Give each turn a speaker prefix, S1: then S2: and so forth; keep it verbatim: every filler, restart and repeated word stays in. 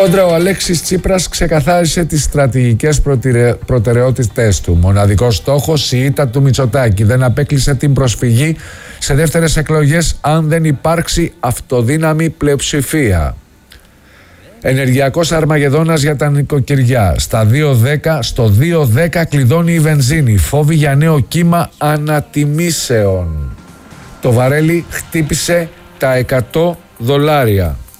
S1: Κόντρα, ο Αλέξης Τσίπρας ξεκαθάρισε τις στρατηγικές προτεραιότητες του. Μοναδικός στόχος, η ήττα του Μητσοτάκη. Δεν απέκλεισε την προσφυγή σε δεύτερες εκλογές αν δεν υπάρξει αυτοδύναμη πλειοψηφία. Ενεργειακός αρμαγεδόνας για τα νοικοκυριά. Στα δύο δέκα, στο δύο δέκα κλειδώνει η βενζίνη. Φόβοι για νέο κύμα ανατιμήσεων. Το βαρέλι χτύπησε τα εκατό δολάρια.